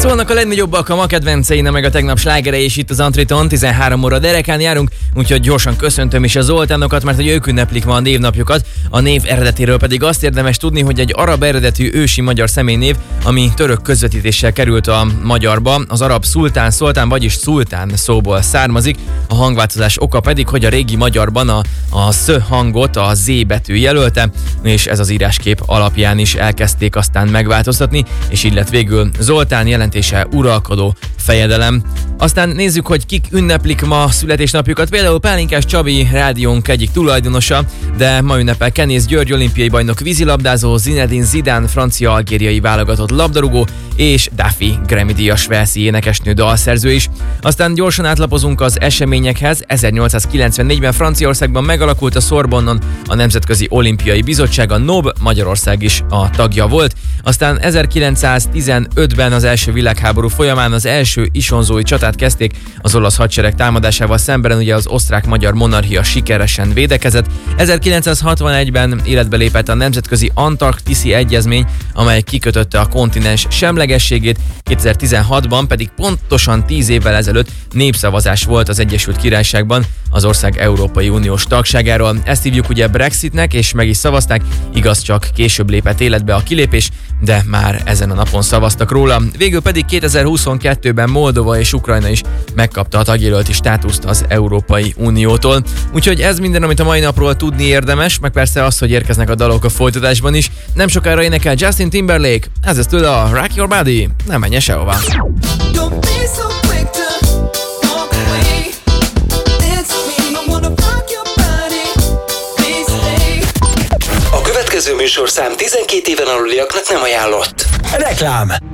Szólnak a legnagyobbak, a ma kedvenceine, meg a tegnap slágerei is itt az Antriton, 13 óra derekán járunk, úgyhogy gyorsan köszöntöm is a Zoltánokat, mert hogy ők ünneplik ma a névnapjukat. A név eredetéről pedig azt érdemes tudni, hogy egy arab eredetű ősi magyar személynév, ami török közvetítéssel került a magyarba, az arab szultán, vagyis szultán szóból származik. A hangváltozás oka pedig, hogy a régi magyarban a sz hangot a z betű jelölte, és ez az íráskép alapján is elkezdték aztán megváltoztatni, és így lett végül Zoltán, jelentése uralkodó, fejedelem. Aztán nézzük, hogy kik ünneplik ma születésnapjukat. Például Pálinkás Csabi, rádiónk egyik tulajdonosa, de ma ünnepel Kenész György, olimpiai bajnok vízilabdázó, Zinedine Zidane, francia-algériai válogatott labdarúgó, és Duffy, Grammy-díjas walesi énekesnő, dalszerző is. Aztán gyorsan átlapozunk az eseményekhez. 1894-ben Franciaországban megalakult a Sorbonnon a Nemzetközi Olimpiai Bizottság, a NOB, Magyarország is a tagja volt. Aztán 1915-ben az első világháború folyamán az első isonzói csatát kezdték, az olasz hadsereg támadásával szemben ugye az osztrák-magyar monarchia sikeresen védekezett. 1961-ben életbe lépett a Nemzetközi Antarktiszi Egyezmény, amely kikötötte a kontinens semlegességét, 2016-ban pedig pontosan 10 évvel ezelőtt népszavazás volt az Egyesült Királyságban az ország Európai Uniós tagságáról. Ezt hívjuk ugye Brexitnek, és meg is szavazták, igaz, csak később lépett életbe a kilépés, de már ezen a napon szavaztak róla. Végül pedig 2022-ben Moldova és Ukrajna is megkapta a tagjelölti státuszt az Európai Uniótól. Úgyhogy ez minden, amit a mai napról tudni érdemes, meg persze az, hogy érkeznek a dalok a folytatásban is. Nem sokára énekel Justin Timberlake, ez lesz tőle a Rock Your Body, nem menjen sehova. A következő műsorszám 12 éven aluliaknak nem ajánlott. Reklám.